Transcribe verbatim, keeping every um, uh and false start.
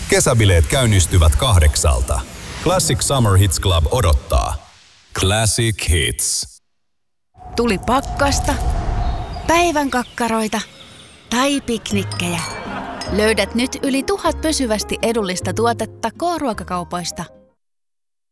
Kesäbileet käynnistyvät kahdeksalta. Classic Summer Hits Club odottaa. Classic Hits. Tuli pakkasta, päivän kakkaroita tai piknikkejä. Löydät nyt yli tuhat pysyvästi edullista tuotetta K-ruokakaupoista.